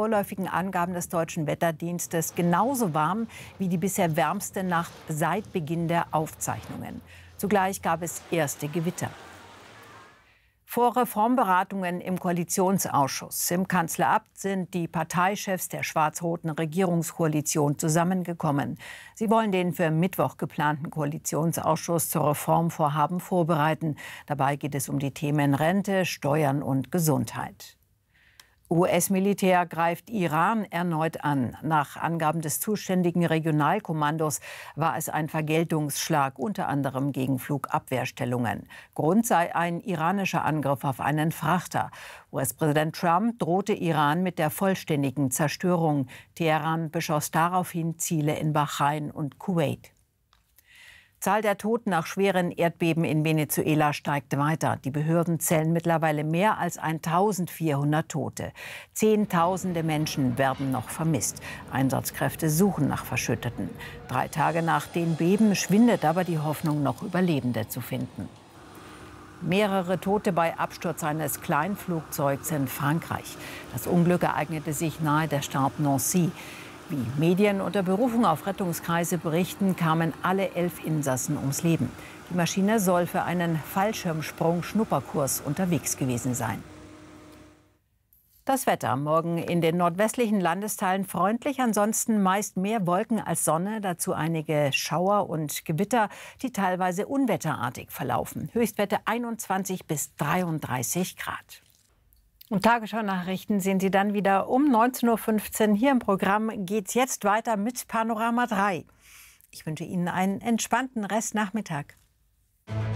vorläufigen Angaben des Deutschen Wetterdienstes genauso warm wie die bisher wärmste Nacht seit Beginn der Aufzeichnungen. Zugleich gab es erste Gewitter. Vor Reformberatungen im Koalitionsausschuss im Kanzleramt sind die Parteichefs der schwarz-roten Regierungskoalition zusammengekommen. Sie wollen den für Mittwoch geplanten Koalitionsausschuss zu Reformvorhaben vorbereiten. Dabei geht es um die Themen Rente, Steuern und Gesundheit. US-Militär greift Iran erneut an. Nach Angaben des zuständigen Regionalkommandos war es ein Vergeltungsschlag, unter anderem gegen Flugabwehrstellungen. Grund sei ein iranischer Angriff auf einen Frachter. US-Präsident Trump drohte Iran mit der vollständigen Zerstörung. Teheran beschoss daraufhin Ziele in Bahrain und Kuwait. Zahl der Toten nach schweren Erdbeben in Venezuela steigt weiter. Die Behörden zählen mittlerweile mehr als 1400 Tote. Zehntausende Menschen werden noch vermisst. Einsatzkräfte suchen nach Verschütteten. 3 Tage nach den Beben schwindet aber die Hoffnung, noch Überlebende zu finden. Mehrere Tote bei Absturz eines Kleinflugzeugs in Frankreich. Das Unglück ereignete sich nahe der Stadt Nancy. Wie Medien unter Berufung auf Rettungskreise berichten, kamen alle 11 Insassen ums Leben. Die Maschine soll für einen Fallschirmsprung-Schnupperkurs unterwegs gewesen sein. Das Wetter morgen in den nordwestlichen Landesteilen freundlich, ansonsten meist mehr Wolken als Sonne, dazu einige Schauer und Gewitter, die teilweise unwetterartig verlaufen. Höchstwerte 21 bis 33 Grad. Und Tagesschau-Nachrichten sehen Sie dann wieder um 19:15 Uhr. Hier im Programm geht's jetzt weiter mit Panorama 3. Ich wünsche Ihnen einen entspannten Restnachmittag.